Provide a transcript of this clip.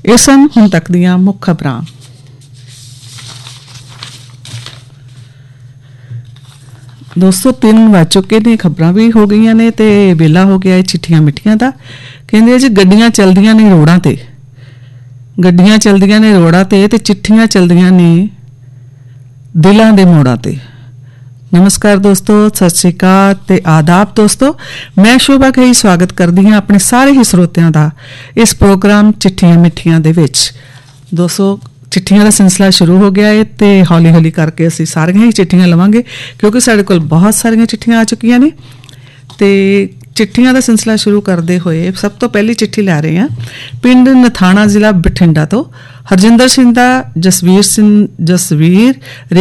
ਇਹ ਸਨ ਹੁਣ ਤੱਕ ਦੀਆਂ ਮੁੱਖ ਖਬਰਾਂ। ਦੋਸਤੋ 3 ਵੱਜ चुके ने, खबरां भी हो गई ने ते वेला हो गया है चिट्ठियां मिट्ठियां दा। कहंदे जी गड्डियां चलदियां ने रोडां ते, गड्डियां चलदियां ने रोडां ते चिट्ठियां चलदियां ने दिलां दे मोड़ां ते। नमस्कार दोस्तों, सत श्री अकाल ते आदाब दोस्तों। मैं शोभा कही स्वागत करदी हां अपने सारे ही स्रोतियां दा इस प्रोग्राम चिट्ठियां मिट्ठियां दे विच। दोस्तों चिट्ठियां का सिलसिला शुरू हो गया है तो हौली हौली करके असीं सारियां ही चिट्ठियां लवांगे क्योंकि साडे कोल बहुत सारियां चिट्ठियां आ चुकियां ने। तो चिट्ठियां का सिलसिला शुरू करते हुए सब तो पहली चिट्ठी लै रहे हैं पिंड नथाणा जिला बठिंडा तो हरजिंदर सिंह दा जसवीर